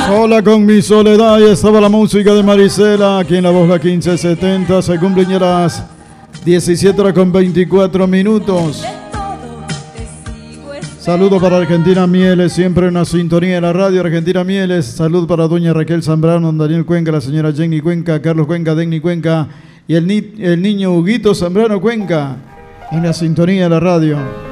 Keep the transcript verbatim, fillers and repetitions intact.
Hola con mi soledad, y estaba la música de Marisela, aquí en la voz la quince setenta, se cumplen ya las diecisiete horas con veinticuatro minutos. Saludos para Argentina Mieles, siempre en una sintonía de la radio Argentina Mieles. Salud para doña Raquel Zambrano, Daniel Cuenca, la señora Jenny Cuenca, Carlos Cuenca, Denny Cuenca y el, ni el niño Huguito Zambrano Cuenca en la sintonía de la radio.